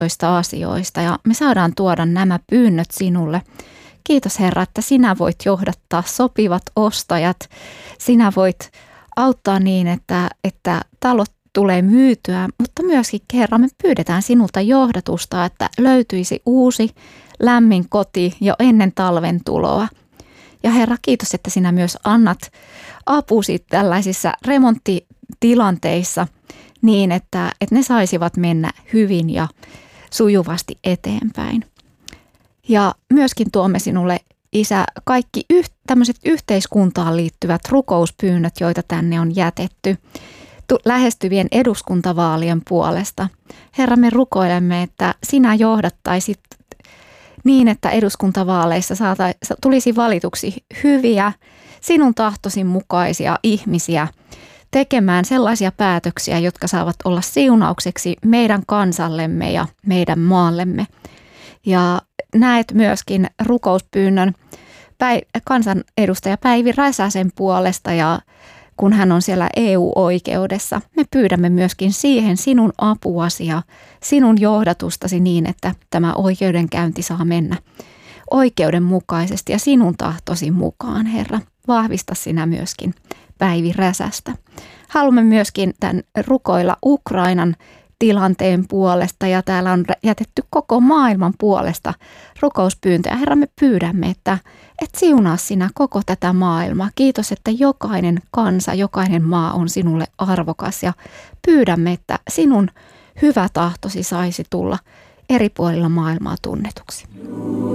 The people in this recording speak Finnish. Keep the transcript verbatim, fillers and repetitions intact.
asioista ja me saadaan tuoda nämä pyynnöt sinulle. Kiitos Herra, että sinä voit johdattaa sopivat ostajat. Sinä voit auttaa niin, että, että talot tulee myytyä, mutta myöskin Herra, me pyydetään sinulta johdatusta, että löytyisi uusi lämmin koti jo ennen talven tuloa. Ja Herra, kiitos, että sinä myös annat apusi tällaisissa remonttitilanteissa niin, että, että ne saisivat mennä hyvin ja sujuvasti eteenpäin. Ja myöskin tuomme sinulle, Isä, kaikki yh, tämmöiset yhteiskuntaan liittyvät rukouspyynnöt, joita tänne on jätetty lähestyvien eduskuntavaalien puolesta. Herra, me rukoilemme, että sinä johdattaisit niin, että eduskuntavaaleissa saata, tulisi valituksi hyviä, sinun tahtosi mukaisia ihmisiä tekemään sellaisia päätöksiä, jotka saavat olla siunaukseksi meidän kansallemme ja meidän maallemme. Ja näet myöskin rukouspyynnön kansanedustaja Päivi Räsäsen puolesta ja kun hän on siellä E U-oikeudessa, me pyydämme myöskin siihen sinun apuasi ja sinun johdatustasi niin, että tämä oikeudenkäynti saa mennä oikeudenmukaisesti ja sinun tahtosi mukaan, Herra. Vahvista sinä myöskin Päivi Räsästä. Haluamme myöskin tämän rukoilla Ukrainan tilanteen puolesta ja täällä on jätetty koko maailman puolesta rukouspyyntöjä. Herra, me pyydämme, että et siunaa sinä koko tätä maailmaa. Kiitos, että jokainen kansa, jokainen maa on sinulle arvokas ja pyydämme, että sinun hyvä tahtosi saisi tulla eri puolilla maailmaa tunnetuksi.